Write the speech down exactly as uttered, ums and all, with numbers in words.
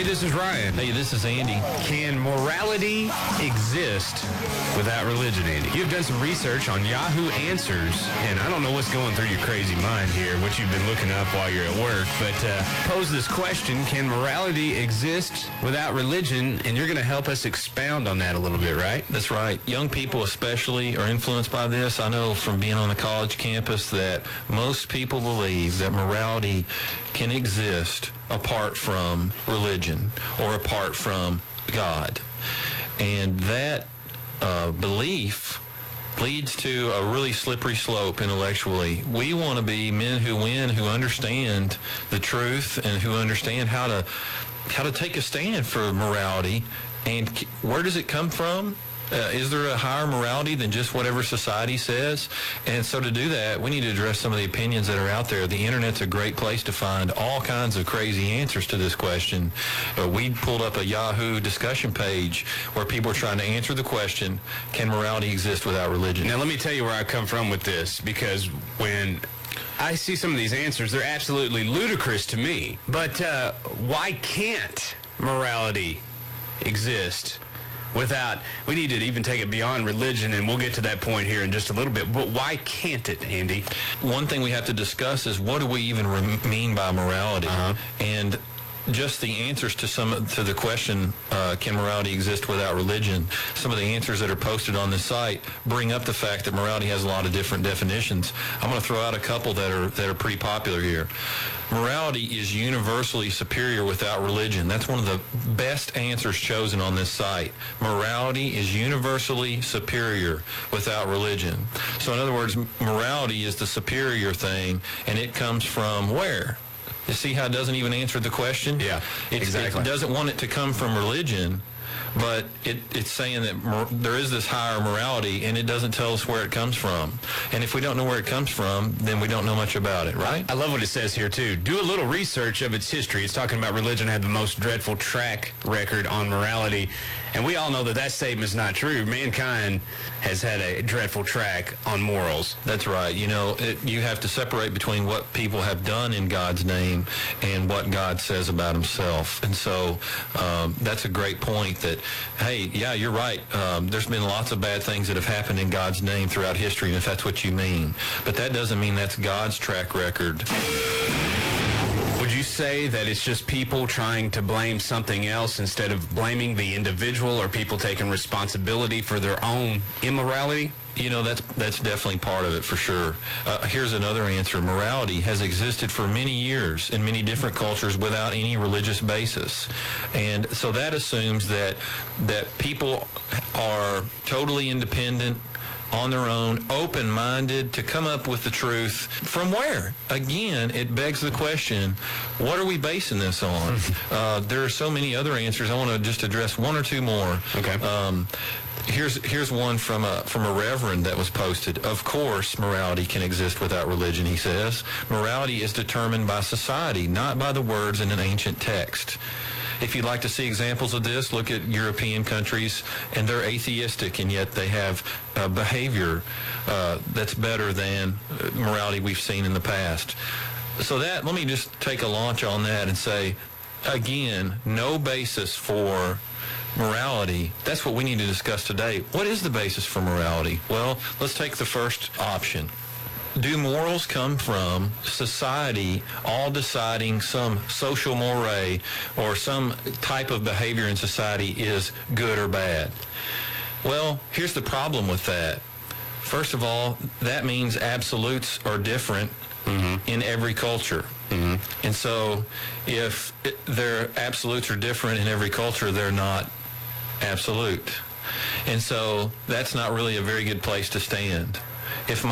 this is Ryan. Hey, this is Andy. Can morality exist without religion, Andy? You've done some research on Yahoo Answers, and I don't know what's going through your crazy mind here, what you've been looking up while you're at work, but uh, pose this question: can morality exist without religion? And you're going to help us expound on that a little bit, right? That's right. Young people especially are influenced by this. I know from being on a college campus that most people believe that morality can exist apart from religion or apart from God. And that uh, belief leads to a really slippery slope intellectually. We want to be men who win, who understand the truth and who understand how to how to take a stand for morality. And where does it come from? Uh, is there a higher morality than just whatever society says? And so to do that, we need to address some of the opinions that are out there. The internet's a great place to find all kinds of crazy answers to this question. Uh, we pulled up a Yahoo discussion page where people are trying to answer the question, can morality exist without religion? Now, let me tell you where I come from with this, because when I see some of these answers, they're absolutely ludicrous to me. But uh, why can't morality exist without, we need to even take it beyond religion, and we'll get to that point here in just a little bit. But why can't it, Andy? One thing we have to discuss is what do we even re- mean by morality? Uh-huh. And just the answers to some to the question, uh, can morality exist without religion? Some of the answers that are posted on the site bring up the fact that morality has a lot of different definitions. I'm going to throw out a couple that are that are pretty popular here. Morality is universally superior without religion. That's one of the best answers chosen on this site. Morality is universally superior without religion. So in other words, morality is the superior thing, and it comes from where? You see how it doesn't even answer the question? Yeah, it's, exactly. It doesn't want it to come from religion, but it, it's saying that mor- there is this higher morality, and it doesn't tell us where it comes from. And if we don't know where it comes from, then we don't know much about it, right? I love what it says here, too. Do a little research of its history. It's talking about religion had the most dreadful track record on morality, and we all know that that statement is not true. Mankind has had a dreadful track on morals. That's right. You know, it, you have to separate between what people have done in God's name and what God says about himself. And so um, that's a great point that, hey, yeah, you're right. Um, there's been lots of bad things that have happened in God's name throughout history, and if that's what you mean. But that doesn't mean that's God's track record. Would you say that it's just people trying to blame something else instead of blaming the individual, or people taking responsibility for their own immorality? You know, that's that's definitely part of it for sure. Uh, here's another answer. Morality has existed for many years in many different cultures without any religious basis. And so that assumes that that people are totally independent, on their own, open-minded to come up with the truth. From where? Again, it begs the question, what are we basing this on? uh, there are so many other answers. I want to just address one or two more. Okay. Um, here's here's one from a, from a reverend that was posted. Of course, morality can exist without religion, he says. Morality is determined by society, not by the words in an ancient text. If you'd like to see examples of this, look at European countries, and they're atheistic, and yet they have uh, behavior uh, that's better than uh, morality we've seen in the past. So that, let me just take a launch on that and say, again, no basis for morality. That's what we need to discuss today. What is the basis for morality? Well, let's take the first option. Do morals come from society all deciding some social mores or some type of behavior in society is good or bad? Well, here's the problem with that. First of all, that means absolutes are different mm-hmm. in every culture. Mm-hmm. And so if it, their absolutes are different in every culture, they're not absolute. And so that's not really a very good place to stand. If my